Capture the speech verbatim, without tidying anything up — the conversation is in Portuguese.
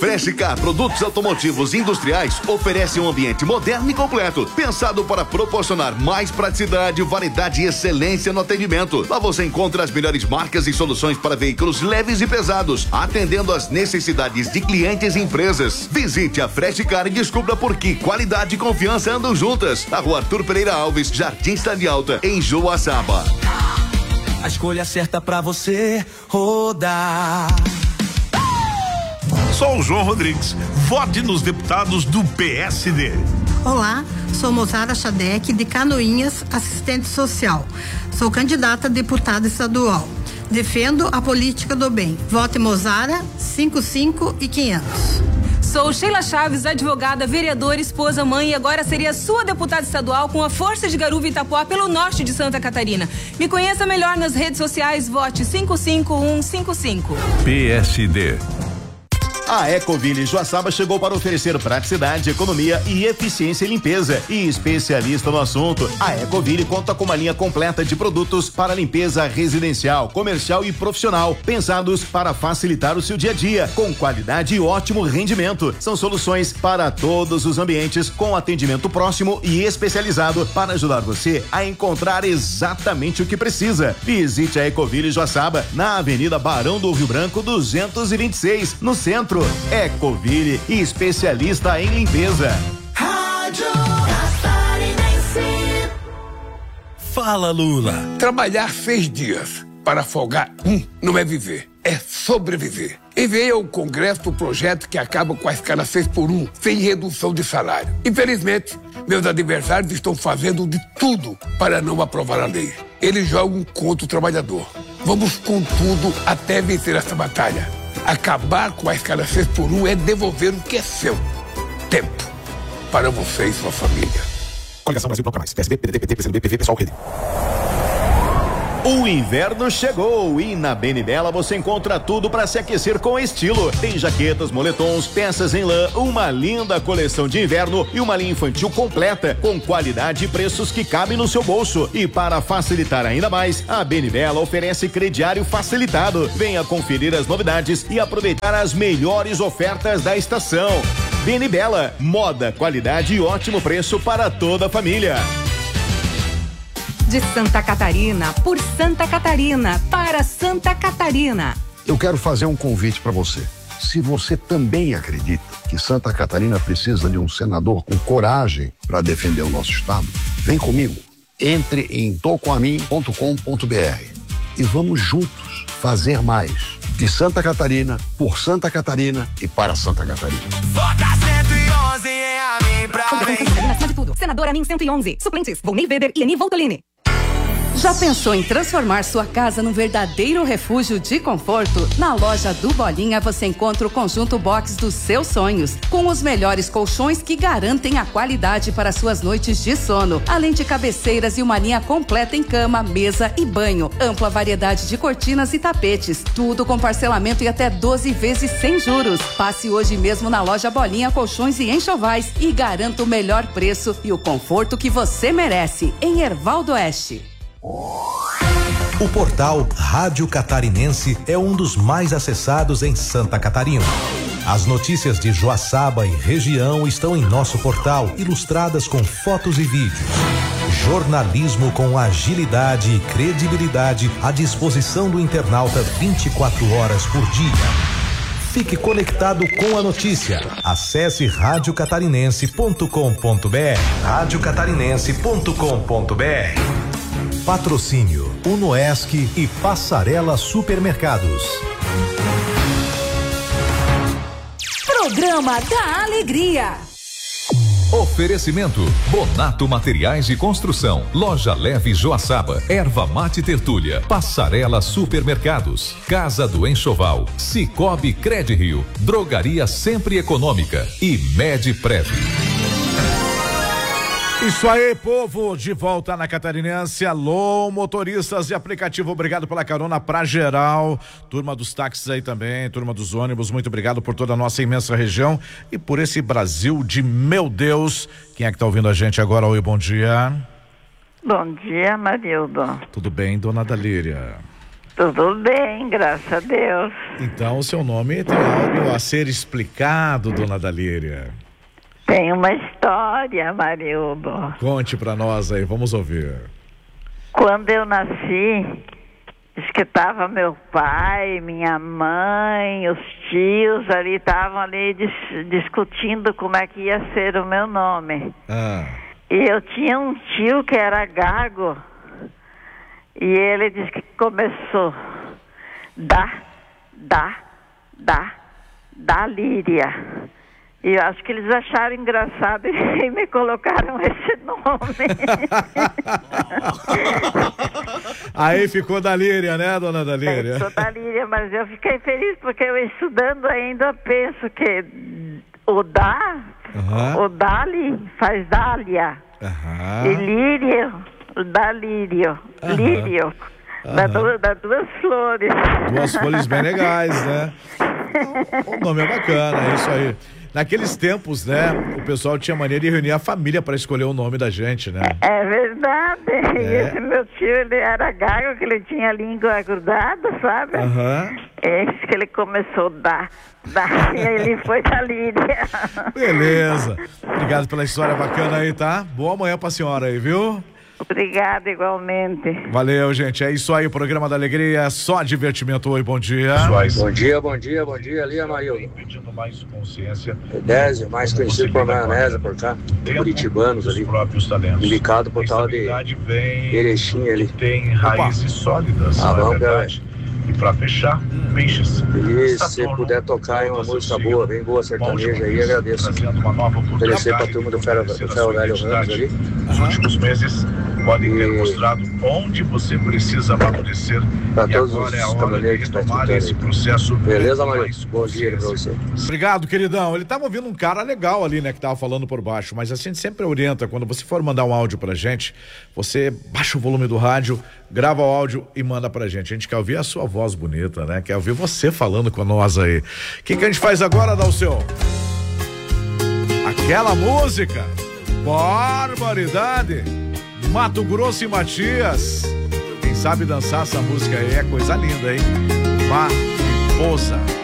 Freshcar Produtos Automotivos Industriais oferece um ambiente moderno e completo, pensado para proporcionar mais praticidade, variedade e excelência no atendimento. Lá você encontra as melhores marcas e soluções para veículos leves e pesados, atendendo às necessidades de clientes e empresas. Visite a Freshcar e descubra por que qualidade e confiança andam juntas. Na Rua Arthur Pereira Alves, Jardim Cidade Alta, em Joaçaba. A escolha certa pra você rodar. Sou o João Rodrigues. Vote nos deputados do P S D. Olá, sou Mozara Chadec, de Canoinhas, assistente social. Sou candidata a deputada estadual. Defendo a política do bem. Vote Mozara, cinco cinco e quinhentos. Sou Sheila Chaves, advogada, vereadora, esposa, mãe e agora seria sua deputada estadual com a força de Garuva e Itapuá pelo norte de Santa Catarina. Me conheça melhor nas redes sociais, vote cinco cinco um cinco cinco. P S D. A Ecoville Joaçaba chegou para oferecer praticidade, economia e eficiência em limpeza. E especialista no assunto, a Ecoville conta com uma linha completa de produtos para limpeza residencial, comercial e profissional, pensados para facilitar o seu dia a dia, com qualidade e ótimo rendimento. São soluções para todos os ambientes, com atendimento próximo e especializado para ajudar você a encontrar exatamente o que precisa. Visite a Ecoville Joaçaba na Avenida Barão do Rio Branco duzentos e vinte e seis, no centro. Ecoville, especialista em limpeza. Rádio Catarinense. Fala, Lula. Trabalhar seis dias para folgar um não é viver, é sobreviver. Enviei ao Congresso o projeto que acaba com a escala seis por um, sem redução de salário. Infelizmente, meus adversários estão fazendo de tudo para não aprovar a lei. Eles jogam contra o trabalhador. Vamos com tudo até vencer essa batalha. Acabar com a escala seis por um é devolver o que é seu. Tempo. Para você e sua família. Coligação Brasil Bloco Mais. P S B, P D T, P T, P C do B, P V, Pessoal, Rede. O inverno chegou e na Benibela você encontra tudo para se aquecer com estilo. Tem jaquetas, moletons, peças em lã, uma linda coleção de inverno e uma linha infantil completa, com qualidade e preços que cabem no seu bolso. E para facilitar ainda mais, a Benibela oferece crediário facilitado. Venha conferir as novidades e aproveitar as melhores ofertas da estação. Benibela, moda, qualidade e ótimo preço para toda a família. De Santa Catarina, por Santa Catarina, para Santa Catarina. Eu quero fazer um convite para você. Se você também acredita que Santa Catarina precisa de um senador com coragem para defender o nosso estado, vem comigo. Entre em tocoamin ponto com ponto br e vamos juntos fazer mais. De Santa Catarina, por Santa Catarina e para Santa Catarina. Vota cento e onze em Amin pra vencer. Acima de tudo, senador Amin cento e onze. Suplentes, Volney Weber e Eni Voltolini. Já pensou em transformar sua casa num verdadeiro refúgio de conforto? Na loja do Bolinha você encontra o conjunto box dos seus sonhos, com os melhores colchões que garantem a qualidade para suas noites de sono, além de cabeceiras e uma linha completa em cama, mesa e banho, ampla variedade de cortinas e tapetes, tudo com parcelamento e até doze vezes sem juros. Passe hoje mesmo na loja Bolinha Colchões e Enxovais e garanta o melhor preço e o conforto que você merece, em Herval do Oeste. O portal Rádio Catarinense é um dos mais acessados em Santa Catarina. As notícias de Joaçaba e região estão em nosso portal, ilustradas com fotos e vídeos. Jornalismo com agilidade e credibilidade à disposição do internauta vinte e quatro horas por dia. Fique conectado com a notícia. Acesse rádio catarinense ponto com ponto br. rádio catarinense ponto com ponto br. Patrocínio Unoesc e Passarela Supermercados. Programa da Alegria. Oferecimento Bonato Materiais de Construção, Loja Leve Joaçaba, Erva Mate Tertúlia, Passarela Supermercados, Casa do Enxoval, Cicobi Credirio, Drogaria Sempre Econômica e Medprev. Isso aí, povo, de volta na Catarinense. Alô, motoristas de aplicativo, obrigado pela carona pra geral, turma dos táxis aí também, turma dos ônibus, muito obrigado por toda a nossa imensa região e por esse Brasil de meu Deus. Quem é que tá ouvindo a gente agora? Oi, bom dia. Bom dia, Marildo. Tudo bem, dona Dalíria? Tudo bem, graças a Deus. Então o seu nome tem algo a ser explicado, dona Dalíria. Tem uma história, Marildo. Conte pra nós aí, vamos ouvir. Quando eu nasci, diz que tava meu pai, minha mãe, os tios ali, estavam ali dis- discutindo como é que ia ser o meu nome. Ah. E eu tinha um tio que era gago. E ele disse que começou da, da, da, Dalíria. E eu acho que eles acharam engraçado e me colocaram esse nome. Aí ficou Dalíria, né, dona Dalíria? Ficou Dalíria, mas eu fiquei feliz porque eu estudando ainda penso que o da, Uhum. o Dali faz Dália. Aham. E Lírio, Dalírio, Aham. Lírio. Dá, Aham. du- dá duas flores. Duas folhas bem legais, né? O nome é bacana, é isso aí. Naqueles tempos, né, o pessoal tinha mania de reunir a família para escolher o nome da gente, né? É verdade. E É. esse meu tio, ele era gago, que ele tinha a língua grudada, sabe? Aham. É isso que ele começou a dar. dar e ele foi da Lídia. Beleza. Obrigado pela história bacana aí, tá? Boa manhã pra senhora aí, viu? Obrigada, igualmente. Valeu, gente. É isso aí, o programa da Alegria, só divertimento. Oi, bom dia. Bom dia, bom dia, bom dia, ali, Amarildo. Pedindo mais consciência. Désio, mais conhecido por maionese por cá. Curitibanos ali. Indicado por tal de Erechim ali. Tem raízes sólidas, Ah, não é vamos, verdade? E pra fechar, peixes. E se puder tocar aí uma música boa, bem boa, sertaneja aí, agradeço. Oferecer pra turma do Ferro, do Ferro Velho Ramos ali. Nos últimos meses podem ter mostrado onde você precisa amadurecer. Pra E todos agora os é a hora de cavaleiros que estão retomar escutando esse aí. processo. Beleza, Marildo? Bom dia pra você. Obrigado, queridão. Ele tava ouvindo um cara legal ali, né, que tava falando por baixo, mas a gente sempre orienta, quando você for mandar um áudio pra gente, você baixa o volume do rádio, grava o áudio e manda pra gente. A gente quer ouvir a sua voz bonita, né? Quer ouvir você falando com nós aí. O que que a gente faz agora, Dalceu? Aquela música, barbaridade, Mato Grosso e Matias. Quem sabe dançar essa música aí é coisa linda, hein? Mariposa.